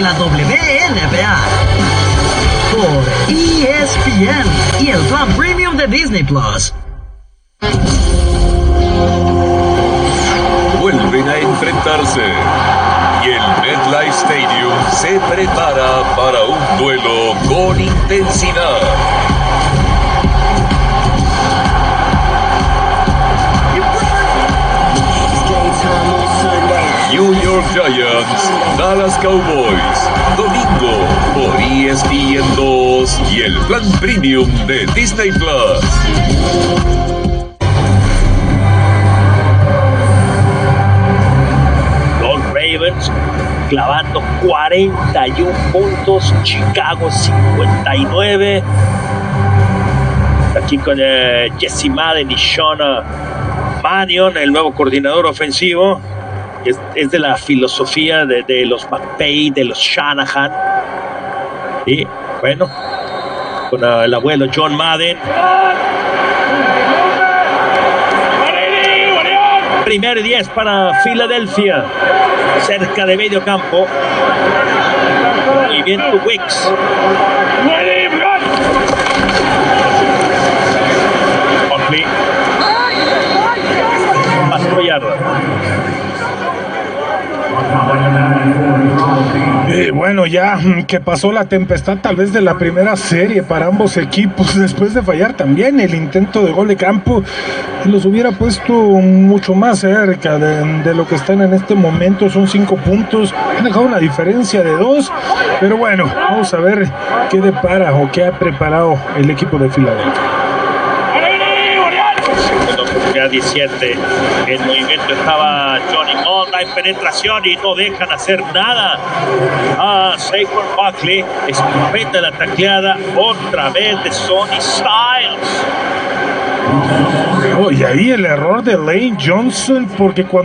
la WNBA. Por ESPN y el plan premium de Disney Plus. Vuelven a enfrentarse y el MetLife Stadium se prepara para un duelo con intensidad. New York Giants, Dallas Cowboys, domingo por ESPN2 y el plan premium de Disney Plus. Los Ravens clavando 41 puntos, Chicago 59. Aquí con Jesse Madden y Sean Mannion, el nuevo coordinador ofensivo. Es de la filosofía de los McVay, de los Shanahan. Y bueno, con el abuelo John Madden. Primer 10 para Filadelfia, cerca de medio campo. Movimiento Wicks. Buckley. Paso yarda. Bueno, ya que pasó la tempestad tal vez de la primera serie para ambos equipos, después de fallar también el intento de gol de campo, los hubiera puesto mucho más cerca de lo que están en este momento. Son 5 puntos, han dejado una diferencia de 2, pero bueno, vamos a ver qué depara o qué ha preparado el equipo de Filadelfia. 17. En movimiento estaba Johnny Monda en penetración y no dejan hacer nada a Saquon Barkley. Estupenda la tacleada otra vez de Sonny Styles. Y ahí el error de Lane Johnson, porque cuando